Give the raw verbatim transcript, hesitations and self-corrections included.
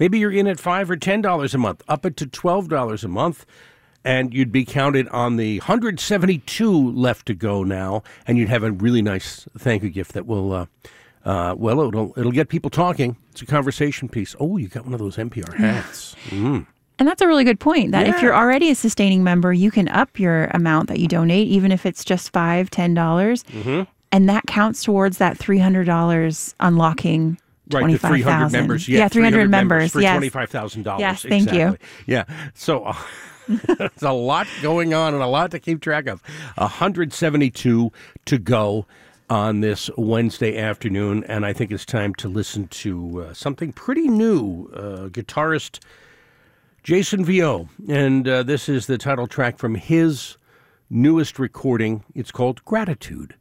Maybe you're in at five or ten dollars a month, up it to twelve dollars a month, and you'd be counted on the one hundred seventy-two left to go now, and you'd have a really nice thank you gift that will, uh, uh, well, it'll it'll get people talking. It's a conversation piece. Oh, you got one of those N P R hats. Mm. And that's a really good point, that Yeah. if you're already a sustaining member, you can up your amount that you donate, even if it's just five dollars, ten dollars. Mm-hmm. And that counts towards that three hundred dollars unlocking Right, the three hundred members. Yeah, yeah three hundred members. For yes. twenty-five thousand dollars. Yes, thank exactly. you. Yeah, so uh, there's a lot going on and a lot to keep track of. one hundred seventy-two to go on this Wednesday afternoon, and I think it's time to listen to uh, something pretty new. Uh, guitarist Jason Vio, and uh, this is the title track from his newest recording. It's called Gratitude.